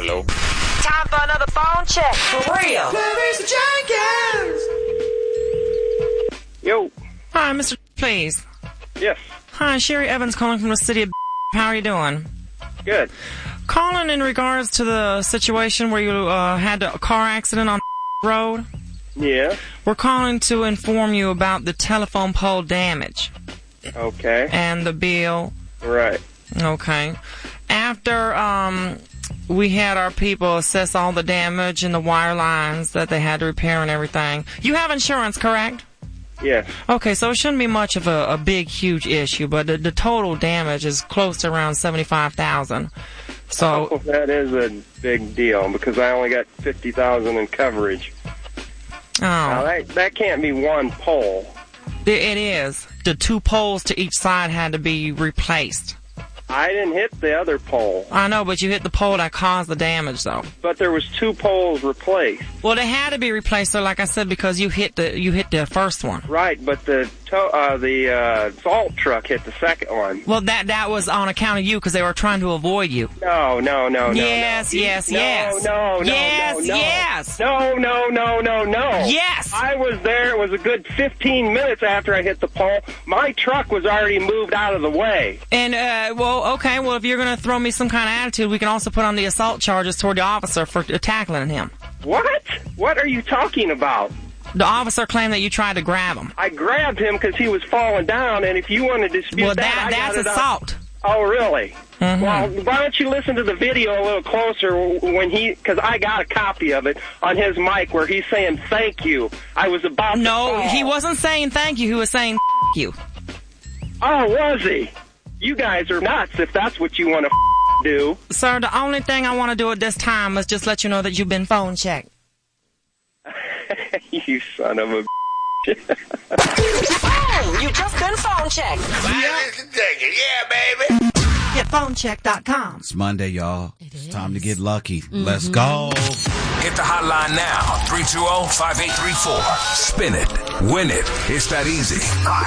Hello? Time for another phone check. For real. Larry Jenkins. Yo. Hi, Mr. Please. Yes. Hi, Sherry Evans calling from the city of How are you doing? Good. Calling in regards to the situation where you had a car accident on road. Yeah. We're calling to inform you about the telephone pole damage. Okay. And the bill. Right. Okay. After we had our people assess all the damage and the wire lines that they had to repair and everything. You have insurance, correct? Yes. Okay, so it shouldn't be much of a big, huge issue, but the total damage is close to around $75,000. So that is a big deal because I only got $50,000 in coverage. Oh. Now that can't be one pole. It is. The 2 poles to each side had to be replaced. I didn't hit the other pole. I know, but you hit the pole that caused the damage, though. But there was 2 poles replaced. Well, they had to be replaced, so like I said, because you hit the first one. Right, but the salt truck hit the second one. Well, that was on account of you because they were trying to avoid you. No. Yes. No. Yes. Yes. No. Yes. I was there. It was a good 15 minutes after I hit the pole. My truck was already moved out of the way. And, okay, well, if you're going to throw me some kind of attitude, we can also put on the assault charges toward the officer for tackling him. What? What are you talking about? The officer claimed that you tried to grab him. I grabbed him because he was falling down, and if you want to dispute that's assault. Oh, really? Mm-hmm. Well, why don't you listen to the video a little closer when because I got a copy of it on his mic where he's saying thank you. I was about to fall. He wasn't saying thank you. He was saying you. Oh, was he? You guys are nuts if that's what you want to do. Sir, the only thing I want to do at this time is just let you know that you've been phone checked. You son of a Oh, you just been phone checked. Yeah, baby. Get phonecheck.com. It's Monday, y'all. It's time to get lucky. Let's go. Hit the hotline now. 320-5834. Spin it. Win it. It's that easy.